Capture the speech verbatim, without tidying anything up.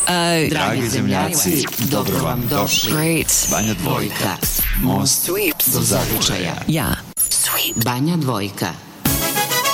Uh, Dragi zemljaci, dobro vam došli. Great. Banja Dvojka. Most do zavičaja. Ja. Sweet. Banja Dvojka.